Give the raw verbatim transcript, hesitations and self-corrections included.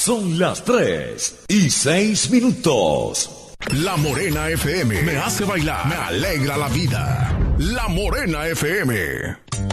Son las tres y seis minutos. La Morena F M me hace bailar, me alegra la vida. La Morena F M.